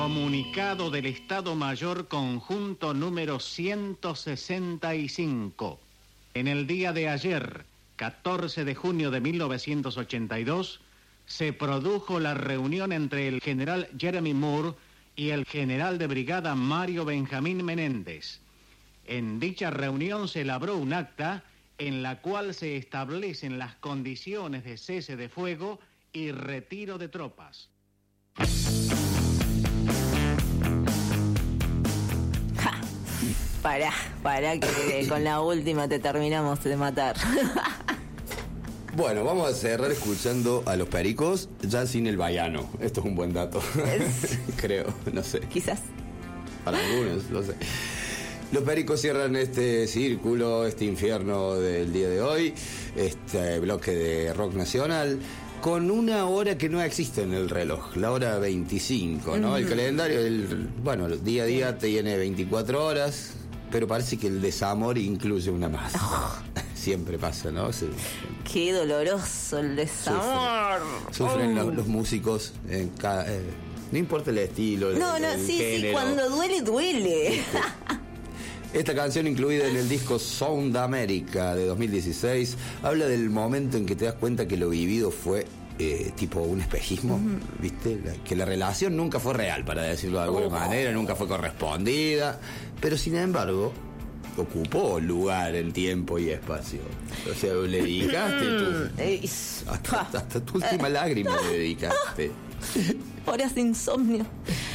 Comunicado del Estado Mayor Conjunto número 165. En el día de ayer, 14 de junio de 1982, se produjo la reunión entre el general Jeremy Moore y el general de brigada Mario Benjamín Menéndez. En dicha reunión se elaboró un acta en la cual se establecen las condiciones de cese de fuego y retiro de tropas. Pará, que con la última te terminamos de matar. Bueno, vamos a cerrar escuchando a los Pericos, ya sin el baiano. Esto es un buen dato. Creo, no sé. Quizás. Para algunos, no sé. Los Pericos cierran este círculo, este infierno del día de hoy, este bloque de rock nacional, con una hora que no existe en el reloj, la hora 25, ¿no? El calendario, bueno, día a día tiene 24 horas, pero parece que el desamor incluye una más. Siempre pasa, ¿no? Qué doloroso el desamor. Sufren los músicos en cada... no importa el estilo, el sí, género. Cuando duele. Esta canción, incluida en el disco Sound America de 2016, habla del momento en que te das cuenta que lo vivido fue tipo un espejismo, ¿viste? Que la relación nunca fue real, para decirlo de alguna manera, nunca fue correspondida, pero sin embargo ocupó lugar en tiempo y espacio. O sea, le dedicaste hasta tu última lágrima le dedicaste. Horas de insomnio.